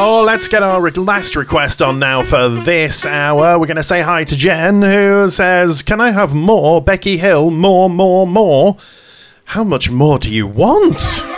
Oh, let's get our last request on now for this hour. We're going to say hi to Jen, who says, can I have more Becky Hill? More. How much more do you want?